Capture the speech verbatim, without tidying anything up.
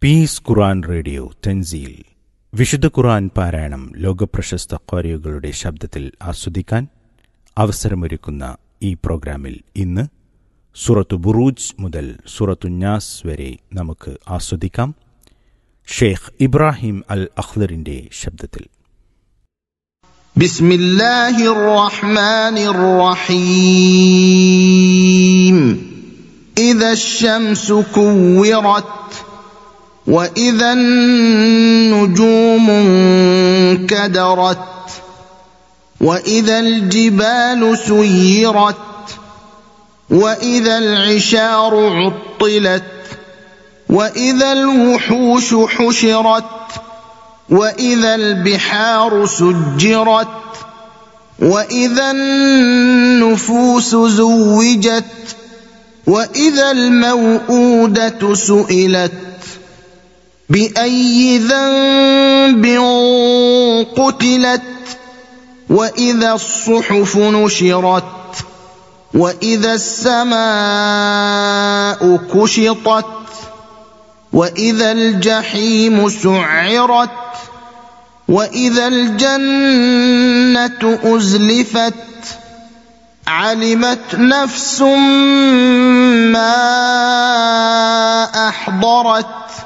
പീസ് ഖുർആൻ റേഡിയോ തൻസീൽ വിശുദ്ധ ഖുർആൻ പാരായണം ലോകപ്രശസ്ത ഖാരികളുടെ ശബ്ദത്തിൽ ആസ്വദിക്കാൻ അവസരമൊരുക്കുന്ന ഈ പ്രോഗ്രാമിൽ ഇന്ന് സൂറത്തു ബുറൂജ് മുതൽ സൂറത്തു നാസ് വരെ നമുക്ക് ആസ്വദിക്കാം. ഷെയ്ഖ് ഇബ്രാഹിം അൽ അഖ്ലറിന്റെ ശബ്ദത്തിൽ. ബിസ്മില്ലാഹിർ റഹ്മാനിർ റഹീം. ഇദശ് ശംസു കുവ്വിറത് وإذا النجوم انكدرت وإذا الجبال سيرت وإذا العشار عطلت وإذا الوحوش حشرت وإذا البحار سجرت وإذا النفوس زوجت وإذا الموءودة سئلت بأي ذنب قتلت وإذا الصحف نشرت وإذا السماء كشطت وإذا الجحيم سعرت وإذا الجنة أزلفت علمت نفس ما أحضرت